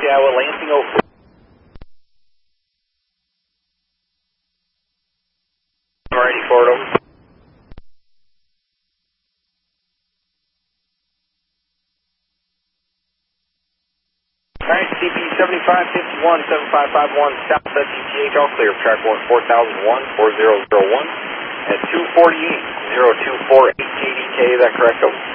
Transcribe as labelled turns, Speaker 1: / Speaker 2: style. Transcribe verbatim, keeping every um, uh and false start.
Speaker 1: Taxi Iowa, Lansing oh four. Alrighty, forward over. Alright, C P seventy-five fifty-one, seven five five one, South S E T H, all clear, track one four thousand one, four zero zero one, at two forty-eight, zero two four eight K D K, is that correct? Over.